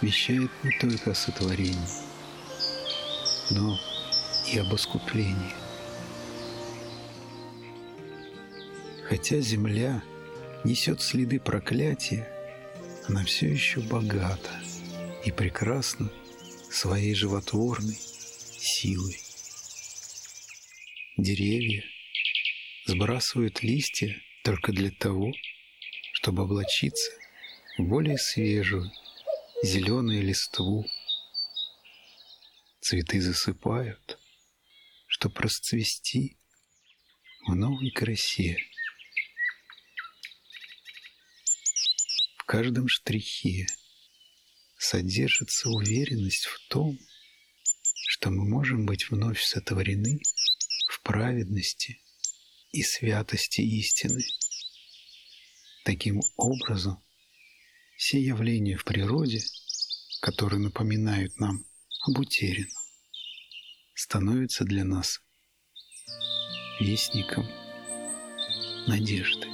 вещает не только о сотворении, но и об искуплении. Хотя земля несет следы проклятия, она все еще богата и прекрасна своей животворной силой. Деревья сбрасывают листья только для того, чтобы облачиться в более свежую зеленую листву. Цветы засыпают, чтоб расцвести в новой красе. В каждом штрихе содержится уверенность в том, что мы можем быть вновь сотворены в праведности и святости истины. Таким образом, все явления в природе, которые напоминают нам об утерянном, становятся для нас вестником надежды.